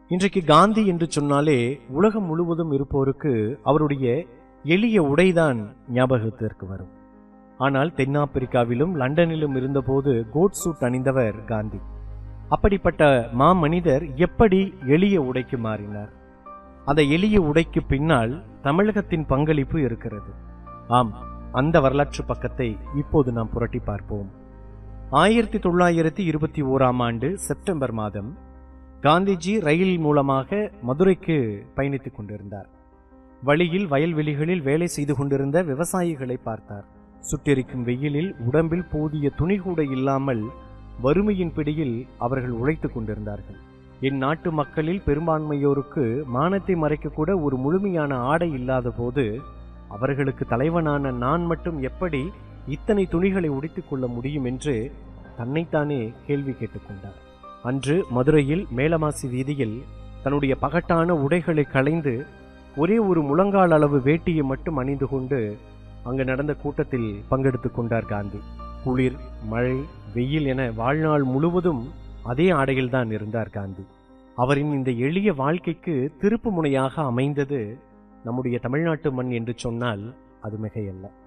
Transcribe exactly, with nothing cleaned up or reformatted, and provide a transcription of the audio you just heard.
இன்றைக்கு காந்தி என்று சொன்னாலே உலகம் முழுவதும் இருப்போருக்கு அவருடைய எளிய உடைதான் ஞாபகத்திற்கு வரும். ஆனால் தென்னாப்பிரிக்காவிலும் லண்டனிலும் இருந்தபோது கோட் சூட் அணிந்தவர் காந்தி. அப்படிப்பட்ட மாமனிதர் எப்படி எளிய உடைக்கு மாறினார்? அந்த எளிய உடைக்கு பின்னால் தமிழகத்தின் பங்களிப்பு இருக்கிறது. ஆம், அந்த வரலாற்று பக்கத்தை இப்போது நாம் புரட்டி பார்ப்போம். ஆயிரத்தி தொள்ளாயிரத்தி இருபத்தி ஓராம் ஆண்டு செப்டம்பர் மாதம் காந்திஜி ரயில் மூலமாக மதுரைக்கு பயணித்துக் கொண்டிருந்தார். வழியில் வயல்வெளிகளில் வேலை செய்து கொண்டிருந்த விவசாயிகளை பார்த்தார். சுட்டெரிக்கும் வெயிலில் உடம்பில் போதிய துணி கூட இல்லாமல் வறுமையின் பிடியில் அவர்கள் உழைத்துக் கொண்டிருந்தார்கள். என் நாட்டு மக்களில் பெரும்பான்மையோருக்கு மானத்தை மறைக்கக்கூட ஒரு முழுமையான ஆடை இல்லாத போது அவர்களுக்கு தலைவனான நான் மட்டும் எப்படி இத்தனை துணிகளை உடைத்துக் கொள்ள முடியும் என்று தன்னைத்தானே கேள்வி கேட்டுக்கொண்டார். அன்று மதுரையில் மேலமாசி வீதியில் தன்னுடைய பகட்டான உடைகளை களைந்து ஒரே ஒரு முழங்கால் அளவு வேட்டியை மட்டும் அணிந்து கொண்டு அங்கு நடந்த கூட்டத்தில் பங்கெடுத்துக் கொண்டார் காந்தி. குளிர், மழை, வெயில் என வாழ்நாள் முழுவதும் அதே ஆடையில்தான் இருந்தார் காந்தி. அவரின் இந்த எளிய வாழ்க்கைக்கு திருப்பு முனையாக அமைந்தது நம்முடைய தமிழ்நாட்டு மண் என்று சொன்னால் அது மிகையல்ல.